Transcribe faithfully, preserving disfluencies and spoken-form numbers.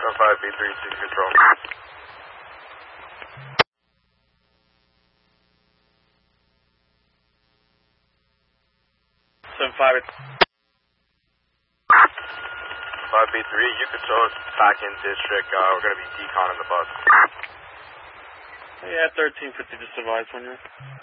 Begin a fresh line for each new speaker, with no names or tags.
seven five B three, six control.
seven five.
five B three, you control back in district. Uh, we're going to be deconning the bus.
Yeah, thirteen fifty, just advise when you're...